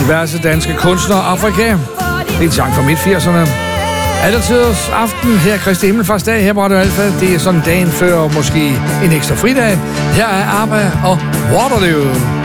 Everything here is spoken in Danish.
diverse danske kunstnere Afrika. Det er en sang fra midt-80'erne. Alletiders aften her Kristi Himmelfartsdag her på Radio Alfa. Det er sådan dagen før måske en ekstra fridag. Her er ABBA og Waterloo.